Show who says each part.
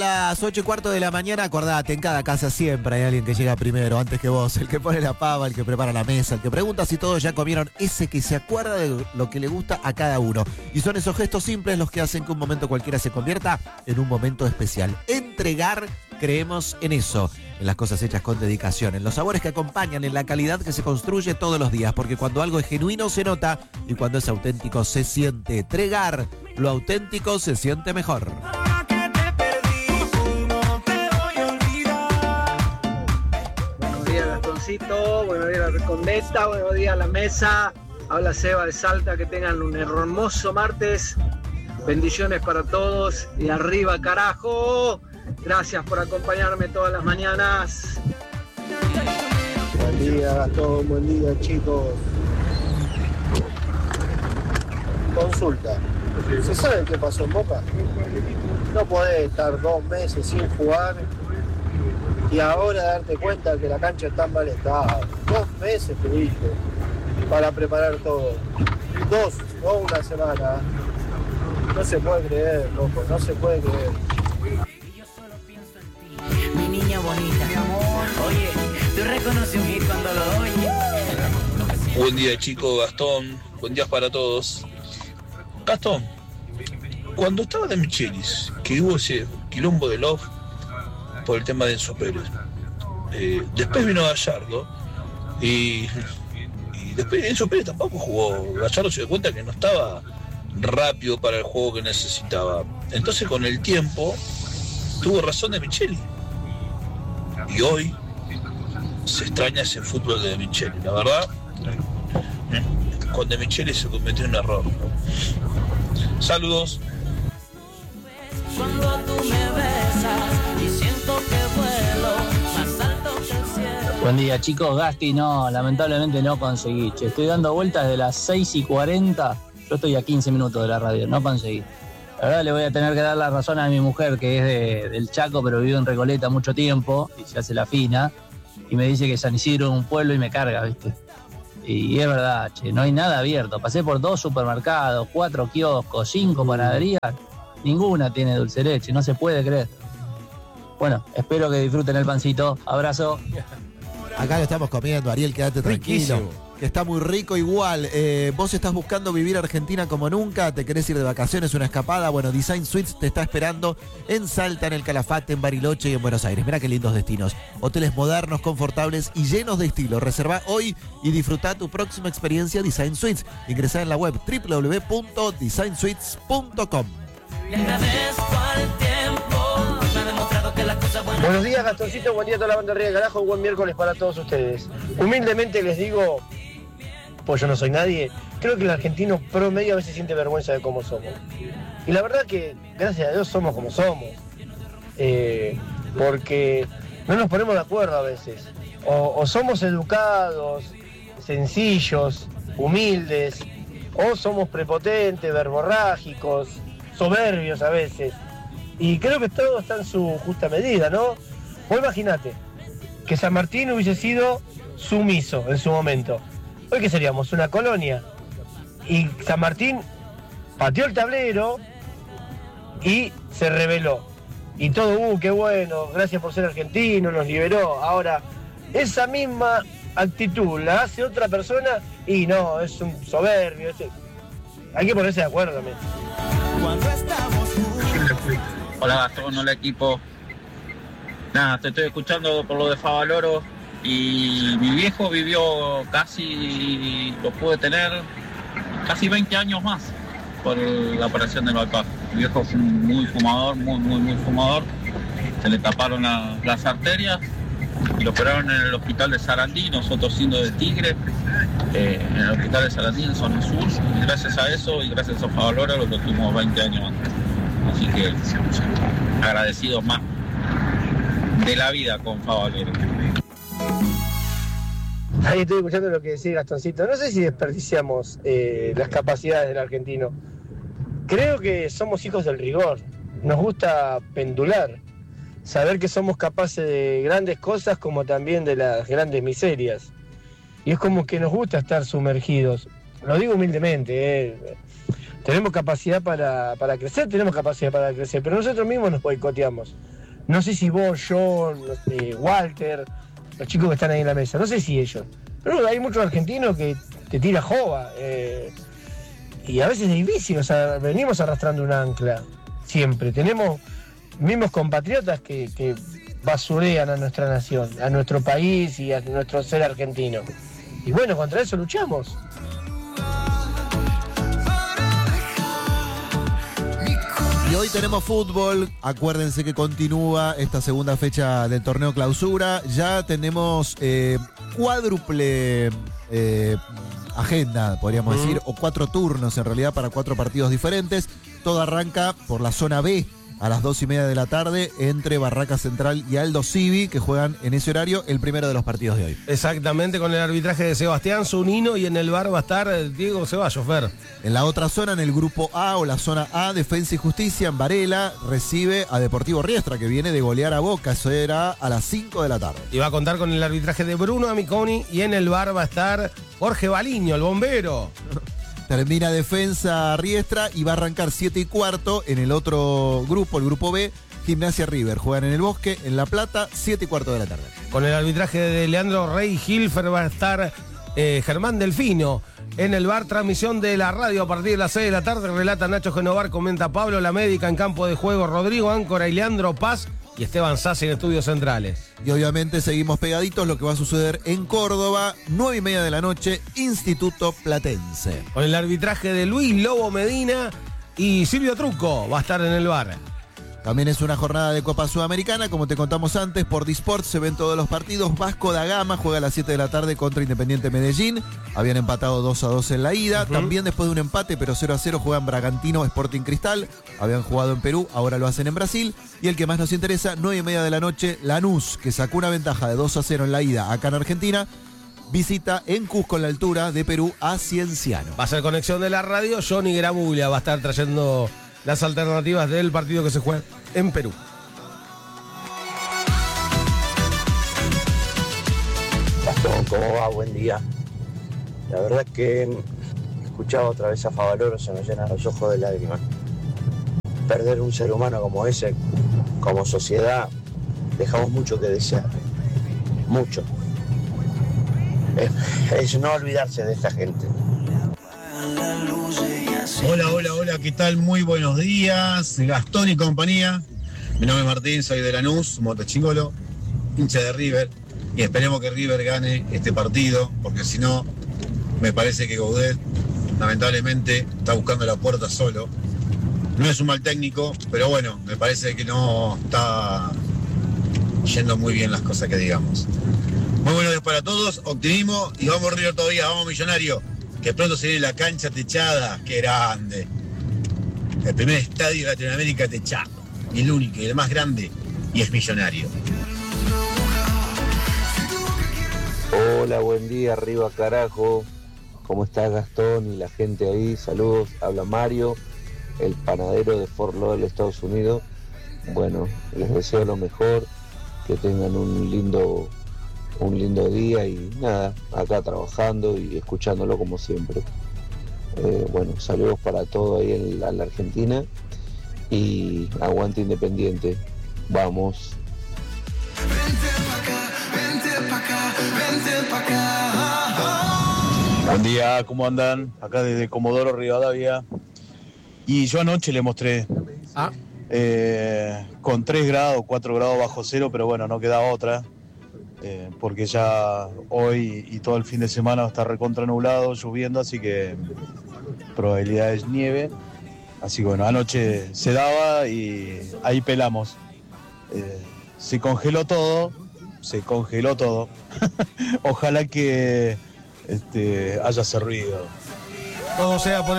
Speaker 1: Las 8:15 de la mañana, acordate, en cada casa siempre hay alguien que llega primero, antes que vos, el que pone la pava, el que prepara la mesa, el que pregunta si todos ya comieron, ese que se acuerda de lo que le gusta a cada uno. Y son esos gestos simples los que hacen que un momento cualquiera se convierta en un momento especial. Entregar, creemos en eso, en las cosas hechas con dedicación, en los sabores que acompañan, en la calidad que se construye todos los días, porque cuando algo es genuino se nota y cuando es auténtico se siente. Entregar, lo auténtico se siente mejor.
Speaker 2: Buenos días la Recondeta, buenos días la mesa. Habla Seba de Salta, que tengan un hermoso martes. Bendiciones para todos y arriba carajo. Gracias por acompañarme todas las mañanas.
Speaker 3: Buen día Gastón, buen día chicos. Consulta, ¿se saben qué pasó en Boca? No podés estar 2 meses sin jugar y ahora darte cuenta que la cancha está en mal estado. 2 meses tuviste para preparar todo. 2, no una semana. No se puede creer, loco, no se puede creer.
Speaker 4: Yo solo pienso en ti, mi niña bonita. Mi amor, oye, tú reconoces un hit cuando lo oyes.
Speaker 5: Buen día chicos, Gastón. Buen día para todos. Gastón, cuando estaba de Michelis, que hubo ese quilombo de Love por el tema de Enzo Pérez. Después vino Gallardo y después Enzo Pérez tampoco jugó. Gallardo se dio cuenta que no estaba rápido para el juego que necesitaba. Entonces con el tiempo tuvo razón de Micheli. Y hoy se extraña ese fútbol de De Micheli. La verdad, con De Micheli se cometió un error. Saludos.
Speaker 4: Cuando tú me besas y siento que vuelo más alto que el cielo.
Speaker 6: Buen día chicos, Gasti, no, lamentablemente no conseguí. Che, estoy dando vueltas de las 6:40, yo estoy a 15 minutos de la radio, no conseguí. La verdad le voy a tener que dar la razón a mi mujer, que es del Chaco, pero vive en Recoleta mucho tiempo y se hace la fina. Y me dice que San Isidro es un pueblo y me carga, ¿viste? Y es verdad, che, no hay nada abierto. Pasé por 2 supermercados, 4 kioscos, 5 panaderías. Ninguna tiene dulce leche, no se puede creer. Bueno, espero que disfruten el pancito. Abrazo.
Speaker 1: Acá lo estamos comiendo, Ariel, quédate tranquilo. Que está muy rico igual. Vos estás buscando vivir Argentina como nunca, te querés ir de vacaciones, una escapada. Bueno, Design Suites te está esperando en Salta, en el Calafate, en Bariloche y en Buenos Aires. Mirá qué lindos destinos. Hoteles modernos, confortables y llenos de estilo. Reservá hoy y disfrutá tu próxima experiencia Design Suites. Ingresá en la web www.designsuites.com.
Speaker 3: Buenos días Gastoncito, buen día a toda la banda arriba de carajo, un buen miércoles para todos ustedes. Humildemente les digo, pues yo no soy nadie, creo que el argentino promedio a veces siente vergüenza de cómo somos. Y la verdad que, gracias a Dios, somos como somos. Porque no nos ponemos de acuerdo a veces. O somos educados, sencillos, humildes, o somos prepotentes, verborrágicos, soberbios a veces. Y creo que todo está en su justa medida, ¿no? Vos imaginate que San Martín hubiese sido sumiso en su momento. Hoy que seríamos una colonia. Y San Martín pateó el tablero y se rebeló. Y todo, qué bueno, gracias por ser argentino, nos liberó. Ahora, esa misma actitud la hace otra persona y no, es un soberbio. Hay que ponerse de acuerdo también.
Speaker 7: Hola Gastón, hola equipo. Nada, te estoy escuchando por lo de Favaloro y mi viejo vivió lo pude tener casi 20 años más por la operación del bypass. Mi viejo fue muy fumador, muy fumador. Se le taparon las arterias y lo operaron en el hospital de Sarandí, nosotros siendo de Tigre, en el hospital de Sarandí en zona sur. Y gracias a eso y gracias a Favaloro lo tuvimos 20 años antes. Así que agradecidos más de la vida con Favaloro.
Speaker 3: Ahí estoy escuchando lo que decía Gastoncito. No sé si desperdiciamos las capacidades del argentino. Creo que somos hijos del rigor. Nos gusta pendular. Saber que somos capaces de grandes cosas como también de las grandes miserias. Y es como que nos gusta estar sumergidos. Lo digo humildemente, Tenemos capacidad para crecer, pero nosotros mismos nos boicoteamos. No sé si vos, yo, Walter, los chicos que están ahí en la mesa, no sé si ellos. Pero hay muchos argentinos que te tira jova. Y a veces es difícil, o sea, venimos arrastrando un ancla. Siempre. Tenemos mismos compatriotas que basurean a nuestra nación, a nuestro país y a nuestro ser argentino. Y bueno, contra eso luchamos.
Speaker 1: Y hoy tenemos fútbol, acuérdense que continúa esta segunda fecha del torneo clausura, ya tenemos cuádruple agenda, podríamos decir, o 4 turnos en realidad para 4 partidos diferentes, todo arranca por la zona B a las 2:30 de la tarde entre Barraca Central y Aldo Civi, que juegan en ese horario el primero de los partidos de hoy.
Speaker 8: Exactamente, con el arbitraje de Sebastián Zunino, y en el bar va a estar Diego Ceballos, Fer.
Speaker 1: En la otra zona, en el grupo A o la zona A, Defensa y Justicia, en Varela, recibe a Deportivo Riestra, que viene de golear a Boca. Eso era a las 5 de la tarde.
Speaker 8: Y va a contar con el arbitraje de Bruno Amiconi, y en el bar va a estar Jorge Baliño, el bombero.
Speaker 1: Termina Defensa Riestra y va a arrancar 7:15 en el otro grupo, el grupo B, Gimnasia River. Juegan en el Bosque, en La Plata, 7:15 de la tarde.
Speaker 8: Con el arbitraje de Leandro Rey Hilfer va a estar Germán Delfino. En el bar, transmisión de la radio a partir de las 6 de la tarde. Relata Nacho Genovar, comenta Pablo La Médica en campo de juego, Rodrigo Áncora y Leandro Paz y Esteban Sassi en estudios centrales.
Speaker 1: Y obviamente seguimos pegaditos lo que va a suceder en Córdoba, 9:30 de la noche, Instituto Platense.
Speaker 8: Con el arbitraje de Luis Lobo Medina y Silvio Trucco va a estar en el bar.
Speaker 1: También es una jornada de Copa Sudamericana, como te contamos antes, por Disport se ven todos los partidos. Vasco da Gama juega a las 7 de la tarde contra Independiente Medellín. Habían empatado 2-2 en la ida. También después de un empate, pero 0-0, juegan Bragantino Sporting Cristal. Habían jugado en Perú, ahora lo hacen en Brasil. Y el que más nos interesa, 9:30 de la noche, Lanús, que sacó una ventaja de 2-0 en la ida acá en Argentina. Visita en Cusco, en la altura de Perú, a Cienciano.
Speaker 8: Va a ser conexión de la radio. Johnny Gramulia va a estar trayendo las alternativas del partido que se juega en Perú.
Speaker 9: Gastón, ¿cómo va? Buen día. La verdad que escuchaba otra vez a Favaloro, se me llenan los ojos de lágrimas. Perder un ser humano como ese, como sociedad, dejamos mucho que desear. Mucho. Es no olvidarse de esta gente.
Speaker 10: Hola, ¿qué tal? Muy buenos días, Gastón y compañía. Mi nombre es Martín, soy de Lanús, motochingolo, hincha de River, y esperemos que River gane este partido, porque si no, me parece que Gaudet lamentablemente está buscando la puerta solo. No es un mal técnico, pero bueno, me parece que no está yendo muy bien las cosas que digamos. Muy buenos días para todos, optimismo, y vamos River todavía, vamos Millonario, que pronto se viene la cancha techada, qué grande. El primer estadio de Latinoamérica techado, y el único, y el más grande, y es Millonario.
Speaker 9: Hola, buen día, arriba carajo. ¿Cómo estás, Gastón y la gente ahí? Saludos, habla Mario, el panadero de Fort Lauderdale, Estados Unidos. Bueno, les deseo lo mejor, que tengan un lindo día y nada, acá trabajando y escuchándolo como siempre. Bueno, saludos para todo ahí en la Argentina y aguante Independiente, vamos.
Speaker 11: Buen día, ¿cómo andan? Acá desde Comodoro Rivadavia. Y yo anoche le mostré con 3 grados, 4 grados bajo cero, pero bueno, no queda otra. Porque ya hoy y todo el fin de semana va a estar recontra nublado, lloviendo, así que probabilidades nieve. Así que bueno, anoche se daba y ahí pelamos. Se congeló todo. Ojalá que haya servido.
Speaker 8: Todo sea por